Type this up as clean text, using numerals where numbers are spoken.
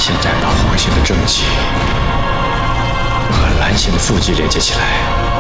现在把黄线的正极和蓝线的负极连接起来，